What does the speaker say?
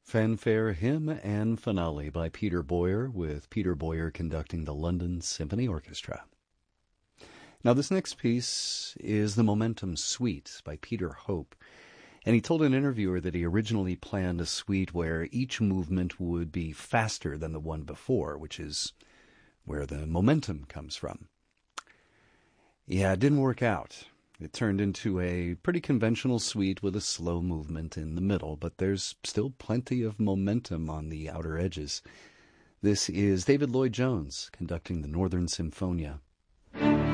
Fanfare Hymn and Finale by Peter Boyer, with Peter Boyer conducting the London Symphony Orchestra. Now, this next piece is the Momentum Suite by Peter Hope, and he told an interviewer that he originally planned a suite where each movement would be faster than the one before, which is where the momentum comes from. Yeah, it didn't work out. It turned into a pretty conventional suite with a slow movement in the middle, but there's still plenty of momentum on the outer edges. This is David Lloyd-Jones conducting the Northern Symphonia,